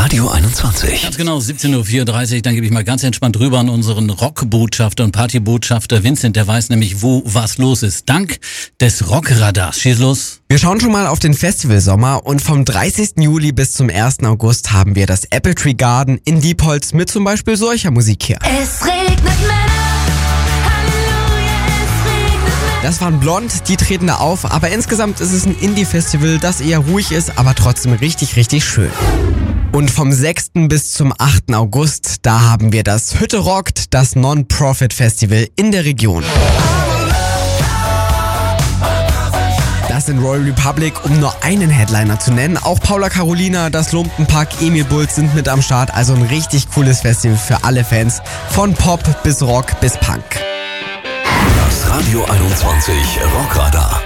Radio 21. Ganz genau, 17.34 Uhr. Dann gebe ich mal ganz entspannt rüber an unseren Rockbotschafter und Partybotschafter Vincent. Der weiß nämlich, wo was los ist. Dank des Rockradars. Schieß los. Wir schauen schon mal auf den Festivalsommer und vom 30. Juli bis zum 1. August haben wir das Apple Tree Garden in Diepholz mit zum Beispiel solcher Musik hier. Es regnet Männer, Halleluja, es regnet Männer. Das waren Blond, die treten da auf, aber insgesamt ist es ein Indie-Festival, das eher ruhig ist, aber trotzdem richtig, richtig schön. Und vom 6. bis zum 8. August, da haben wir das Hütte rockt, das Non-Profit-Festival in der Region. Das in Royal Republic, um nur einen Headliner zu nennen. Auch Paula Carolina, das Lumpenpack, Emil Bulls sind mit am Start. Also ein richtig cooles Festival für alle Fans. Von Pop bis Rock bis Punk. Das Radio 21 Rockradar.